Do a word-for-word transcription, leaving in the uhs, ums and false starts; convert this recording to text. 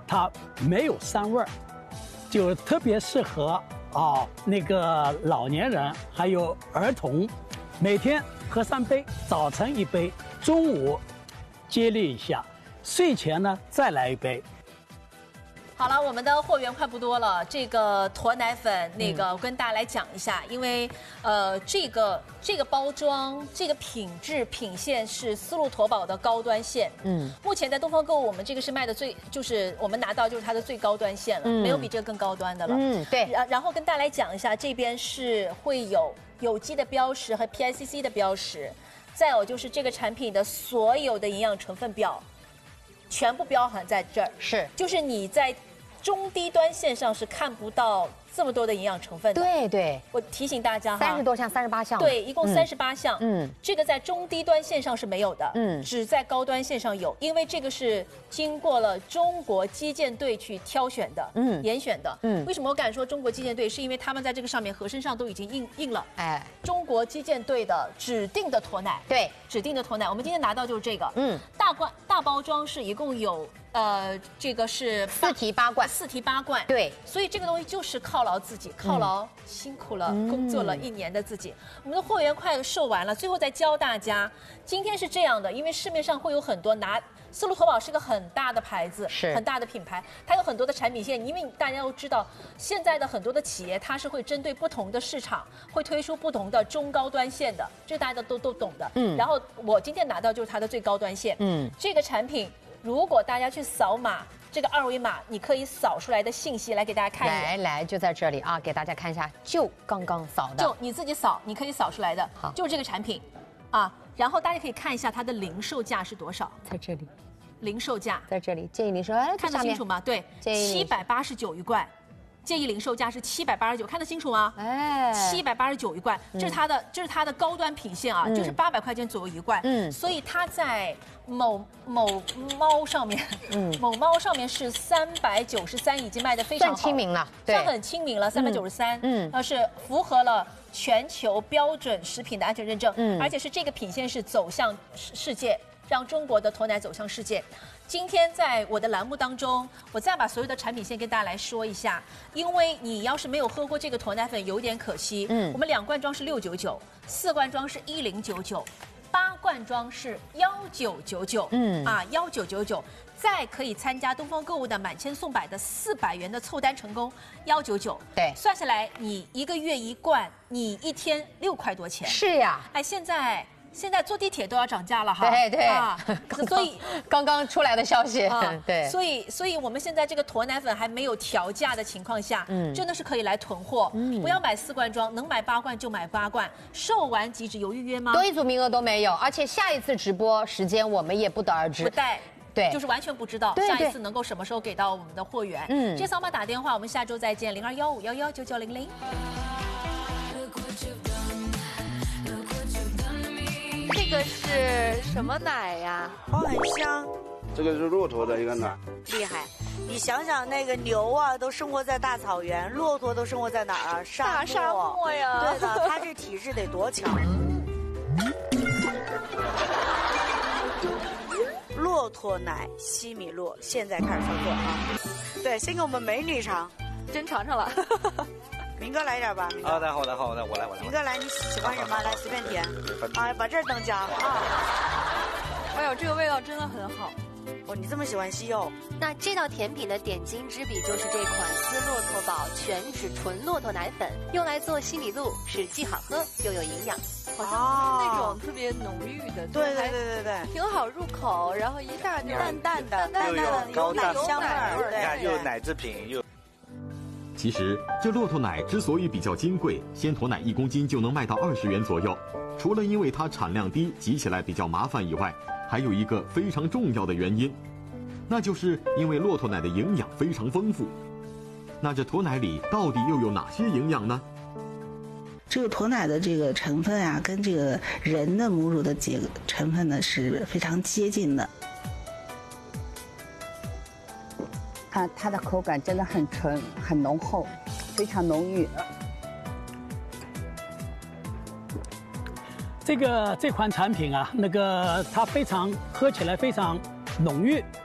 它没有膻味儿，就特别适合啊那个老年人还有儿童，每天喝三杯，早晨一杯，中午接力一下，睡前呢再来一杯。 好了，我们的货源快不多了。这个驼奶粉，那个我跟大家来讲一下，因为呃，这个这个包装、这个品质品线是丝路驼宝的高端线。嗯，目前在东方购物，我们这个是卖的最，就是我们拿到就是它的最高端线了，嗯、没有比这个更高端的了。 嗯，对。 然然后跟大家来讲一下，这边是会有有机的标识和 P I C C 的标识，再有就是这个产品的所有的营养成分表，全部标含在这儿。 是， 就是你在中低端线上是看不到这么多的营养成分的。 对对， 我提醒大家哈， 三十多项，三十八项。 对，一共三十八项。 嗯， 这个在中低端线上是没有的，嗯，只在高端线上有，因为这个是经过了中国击剑队去挑选的，嗯，严选的。嗯，为什么我敢说中国击剑队？是因为他们在这个上面盒身上都已经印印了，哎，中国击剑队的指定的驼奶。 对， 指定的驼奶，我们今天拿到就是这个，嗯，大罐大包装是一共有。呃，这个是四提八罐， 四提八罐， 对， 所以这个东西就是犒劳自己，犒劳辛苦了、嗯、工作了一年的自己。我们的货源快售完了，最后再教大家，今天是这样的，因为市面上会有很多拿丝路驼宝是个很大的牌子， 是很大的品牌，它有很多的产品线，因为大家都知道，现在的很多的企业它是会针对不同的市场，会推出不同的中高端线的，这大家都都懂的。嗯，然后我今天拿到就是它的最高端线，嗯，这个产品。如果大家去扫码这个二维码，你可以扫出来的信息来给大家看一眼。 来来，就在这里啊，给大家看一下，就刚刚扫的， 就你自己扫，你可以扫出来的，好，就这个产品，啊，然后大家可以看一下它的零售价是多少， 在这里， 零售价在这里，建议零售，哎， 看得清楚吗？对，七百八十九一罐。建议零售价是七百八十九，看得清楚吗？哎，七百八十九一罐，这是它的，这是它的高端品线啊，嗯、就是八百块钱左右一罐。嗯，所以它在某某猫上面，嗯，某猫上面是三百九十三，已经卖得非常好， 算亲民了，对， 算很亲民了，三百九十三，嗯，那是符合了全球标准食品的安全认证，嗯，而且是这个品线是走向世界，让中国的驼奶走向世界。今天在我的栏目当中，我再把所有的产品线跟大家来说一下，因为你要是没有喝过这个驼奶粉，有点可惜。嗯，我们两罐装是六九九，四罐装是一零九九，八罐装是幺九九九。嗯，啊，幺九九九，再可以参加东方购物的满千送百的四百元的凑单成功，幺九九。 对， 算下来你一个月一罐，你一天六块多钱。 是呀， 哎，现在。现在坐地铁都要涨价了哈， 对对啊，所以刚刚出来的消息，啊、对， 所以所以我们现在这个驼奶粉还没有调价的情况下，嗯，真的是可以来囤货，嗯，不要买四罐装，能买八罐就买八罐，售完即止，有预约吗？ 多一组名额都没有，而且下一次直播时间我们也不得而知， 不带。 对， 就是完全不知道下一次能够什么时候给到我们的货源。嗯，这扫码打电话，我们下周再见，零二幺五幺幺九九零零。 这个是什么奶呀？ 哦，很香。 这个是骆驼的一个奶， 厉害。你想想，那个牛啊，都生活在大草原，骆驼都生活在哪儿啊？沙漠。 大沙漠呀。 对的，它这体质得多强。骆驼奶西米露，现在开始操作啊！对，先给我们美女尝， 真尝尝了。 明哥来一点吧。 好的，好的，好的，我来，我来。 明哥来，你喜欢什么？来，随便填。啊，把这儿等加啊。 哎呦，这个味道真的很好。 哦，你这么喜欢西柚？ 那这道甜品的点睛之笔就是这款丝骆驼宝全脂纯骆驼奶粉，用来做西米露，是既好喝又有营养。 好像不是那种特别浓郁的， 对对对对对， 挺好入口，然后一下就淡淡的、淡淡的有奶香味儿， 你看又奶制品又。 其实，这骆驼奶之所以比较金贵，鲜驼奶一公斤就能卖到二十元左右。除了因为它产量低，挤起来比较麻烦以外，还有一个非常重要的原因，那就是因为骆驼奶的营养非常丰富。那这驼奶里到底又有哪些营养呢？ 这个驼奶的这个成分啊，跟这个人的母乳的几个成分呢是非常接近的。 啊，它的口感真的很纯，很浓厚，非常浓郁。 这个这款产品啊，那个它非常喝起来非常浓郁，